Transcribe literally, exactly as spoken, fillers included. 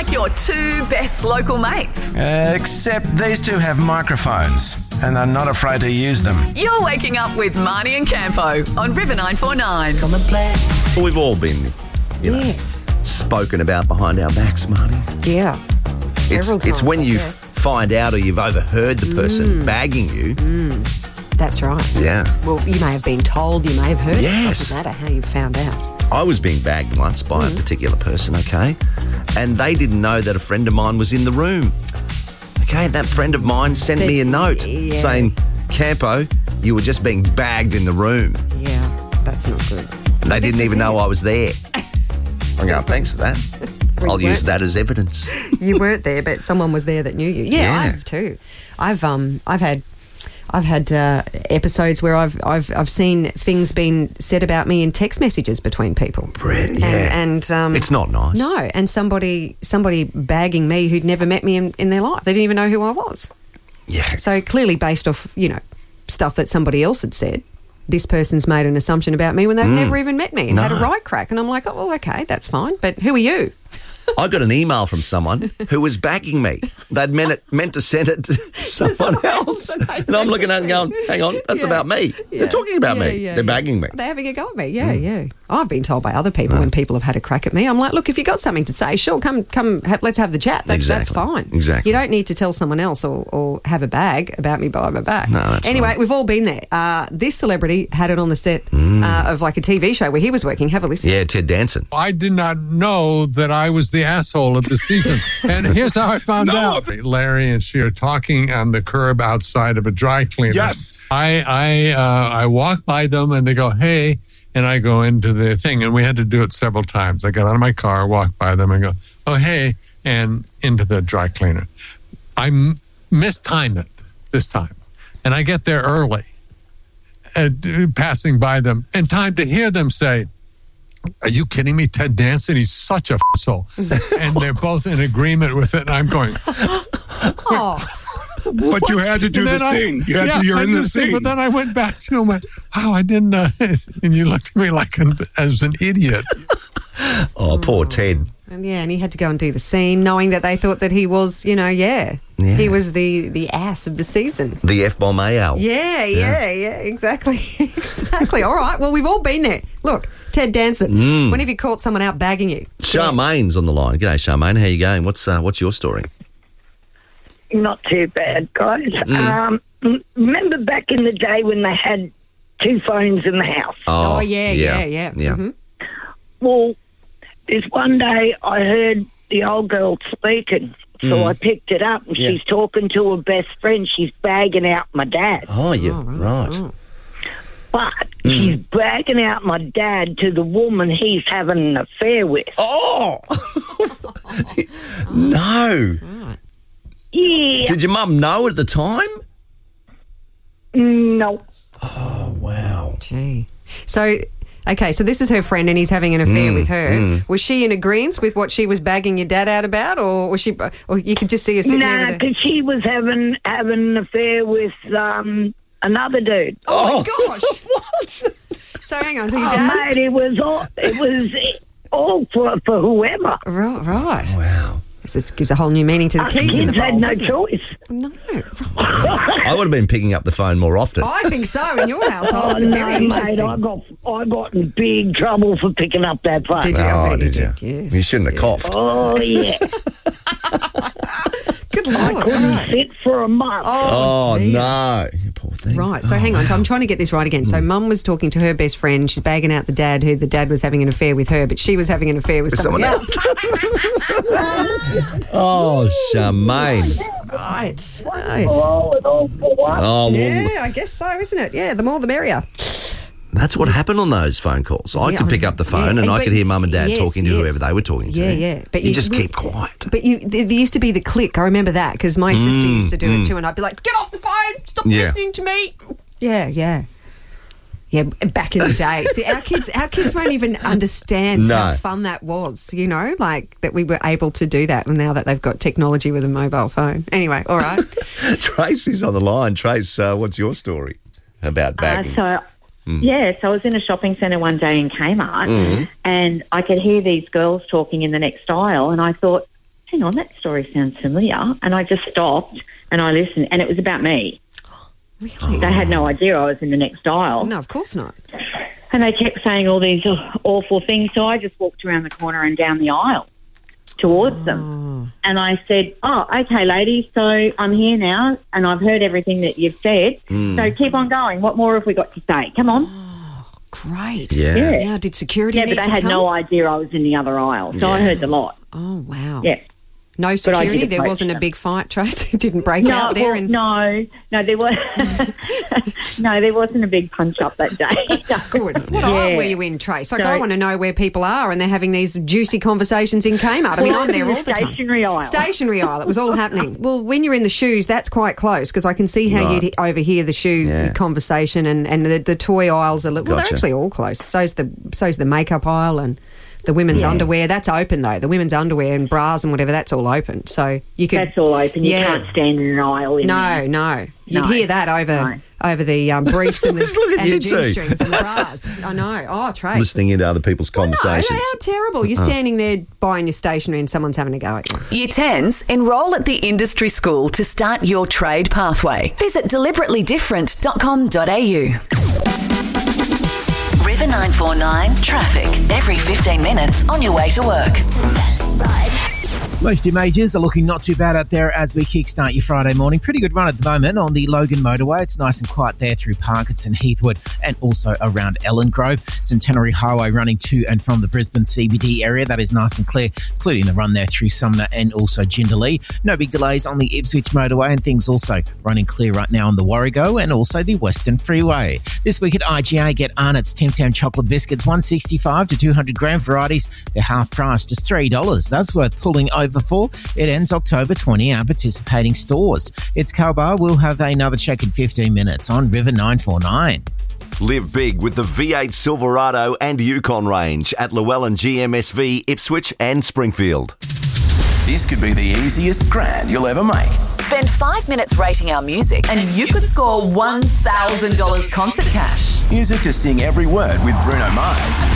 like your two best local mates. Uh, except these two have microphones and they're not afraid to use them. You're waking up with Marnie and Campo on River nine four nine. Come and play. We've all been, you know, Yes. spoken about behind our backs, Marty. Yeah. It's, Several it's times, when I you guess. find out or you've overheard the person bagging you. That's right. Yeah. Well, you may have been told, you may have heard. Yes. It doesn't matter how you found out. I was being bagged once by a particular person, okay? And they didn't know that a friend of mine was in the room. Okay, that friend of mine sent me a note Yeah. saying, Campo, you were just being bagged in the room. Yeah, that's not good. And they didn't even know I was there. I go, thanks for that. We I'll use weren't- that as evidence. You weren't there, but someone was there that knew you. Yeah, Yeah. I have too. I've um, I've had, I've had uh, episodes where I've I've I've seen things being said about me in text messages between people. Brett, yeah. And, and um, It's not nice. No, and somebody somebody bagging me who'd never met me in, in their life. They didn't even know who I was. Yeah. So clearly, based off you know stuff that somebody else had said, this person's made an assumption about me when they've never even met me and No. had a right crack. And I'm like, oh well, okay, that's fine. But who are you? I got an email from someone who was bagging me. They'd meant it, meant to send it to someone someone else. else that they And I'm sent looking it at it and going, to. hang on, that's Yeah. about me. Yeah. They're talking about Yeah, me. yeah, They're yeah. bagging me. They're having a go at me. Yeah, yeah. I've been told by other people when people have had a crack at me. I'm like, look, if you got something to say, sure, come, come, ha- let's have the chat. That's, that's Exactly. fine. Exactly. You don't need to tell someone else or, or have a bag about me behind my back. No, that's anyway, right. we've all been there. Uh, this celebrity had it on the set uh, of like a T V show where he was working. Have a listen. Yeah, Ted Danson. I did not know that I was the asshole of the season. And here's how I found out. Larry and she are talking on the curb outside of a dry cleaner. Yes. I I uh, I walk by them and they go, hey, and I go into the thing. And we had to do it several times. I got out of my car, walk by them and go, oh, hey, and into the dry cleaner. I m- mistime it this time. And I get there early, and, uh, passing by them, in time to hear them say, are you kidding me? Ted Danson, he's such a asshole. And they're both in agreement with it. And I'm going, Oh, But you had to do And the then I- scene. You had yeah, to, you're I in did the the scene. But then I went back to him and went, wow, I didn't know this. And you looked at me like an, as an idiot. Oh, poor Ted. and yeah, and he had to go and do the scene, knowing that they thought that he was, you know, yeah, Yeah. he was the the ass of the season. The F-bomb A L. Yeah, yeah, yeah, exactly. exactly. All right. Well, we've all been there. Look, Ted Danson, Mm. when have you caught someone out bagging you? Charmaine's on the line. G'day, Charmaine. How you going? What's uh, what's your story? Not too bad, guys. Um, m- remember back in the day when they had two phones in the house? Oh, yeah, yeah, yeah. yeah. Mhm. Well, this one day I heard the old girl speaking, so Mm. I picked it up, and Yeah. she's talking to her best friend. She's bagging out my dad. Oh, yeah, Oh, right. right. But Mm. she's bagging out my dad to the woman he's having an affair with. Oh! No. Yeah. Did your mum know at the time? No. Oh, wow. Gee. So, okay, so this is her friend and he's having an affair Mm, with her. mm. Was she in agreement with what she was bagging your dad out about, or was she, or you could just see her sitting there Nah, with her? because she was having having an affair with um, another dude. Oh, my gosh. What? So hang on, so your Oh, dad? mate, it was all it was all for for whoever. Right, right. Wow. This gives a whole new meaning to the Us keys in the kids had bowl, no doesn't it? choice. No, right. I would have been picking up the phone more often. I think so in your household. Oh, Very no, mate, interesting. I got I got in big trouble for picking up that phone. Did you? I Oh, bet did you? Yes. You shouldn't have yes. coughed. Oh yeah, Good I Lord. couldn't right. sit for a month. Oh, Oh, dear. no. You poor thing. Right, so Oh, hang on. So wow. I'm trying to get this right again. So mum was talking to her best friend. She's bagging out the dad, who the dad was having an affair with her, but she was having an affair with Someone somebody else. else. Oh, Charmaine. Right, right. Oh, and all for what? Oh, well, Yeah, I guess so, isn't it? Yeah, the more the merrier. that's what happened on those phone calls. I Yeah, could pick up the phone yeah, and I but- could hear mum and dad yes, talking to yes. whoever they were talking to. Yeah, yeah. But you, you- just we- keep quiet. But you, there, there used to be the click. I remember that because my sister used to do it too, and I'd be like, "Get off the phone! Stop Mm, Yeah. listening to me!" Yeah, yeah, yeah. Back in the day, see, our kids, our kids won't even understand No. how fun that was. You know, like that we were able to do that, and now that they've got technology with a mobile phone. Anyway, all right. Tracy's on the line. Trace, uh, what's your story about Uh, bagging? so, yeah, so I was in a shopping centre one day in Kmart Mm. and I could hear these girls talking in the next aisle and I thought, hang on, that story sounds familiar. And I just stopped and I listened, and it was about me. Really? They had no idea I was in the next aisle. No, of course not. And they kept saying all these awful things, so I just walked around the corner and down the aisle towards oh. them. And I said, oh, okay, ladies, so I'm here now and I've heard everything that you've said, Mm. so keep on going. What more have we got to say? Come on. Oh, great. Yeah. Yeah. Now, did security Yeah, need but they to had come? no idea I was in the other aisle, so I Yeah. heard the lot. Oh, wow. Yeah. No I security? did There approach wasn't a them. big fight, Tracy? Didn't break No, out there? well, and no, no, there was no, there wasn't a big punch up that day. Good. What Yeah. aisle were you in, Trace? Like, So- I want to know where people are and they're having these juicy conversations in Kmart. I mean, Well, I'm there in the all the time. stationery aisle. Stationery aisle. It was all happening. Well, when you're in the shoes, that's quite close because I can see how Right. you'd overhear the shoe Yeah. conversation, and, and the, the toy aisles are... Well, they're Gotcha. actually all close. So's the, so's the makeup aisle and... The women's Yeah. underwear, that's open though. The women's underwear and bras and whatever, that's all open. So you could... That's all open. You Yeah. can't stand in an aisle. In No, there. no. You'd No. hear that over No. over the um, briefs and the, Just look at and you the two. G-strings and the bras. I know. Oh, Trace. Listening into other people's No, conversations. how terrible. You're standing there buying your stationery and someone's having a go at you. Year tens, enrol at the industry school to start your trade pathway. Visit deliberately different dot com dot a u. River nine four nine traffic every fifteen minutes on your way to work. Most of your majors are looking not too bad out there as we kickstart your Friday morning. Pretty good run at the moment on the Logan motorway. It's nice and quiet there through Parkinson, Heathwood, and also around Ellen Grove. Centenary Highway running to and from the Brisbane C B D area. That is nice and clear, including the run there through Sumner and also Jindalee. No big delays on the Ipswich motorway, and things also running clear right now on the Warrego and also the Western Freeway. This week at I G A, get Arnott's Tim Tam chocolate biscuits, one sixty-five to two hundred gram varieties. They're half price, just three dollars. That's worth pulling over for. It ends October twentieth at participating stores. It's Calbar. We'll have another check in fifteen minutes on River nine four nine. Live big with the V eight Silverado and Yukon range at Llewellyn G M S V, Ipswich and Springfield. This could be the easiest grand you'll ever make. Spend five minutes rating our music and you could score one thousand dollars concert cash. Music to sing every word with Bruno Mars.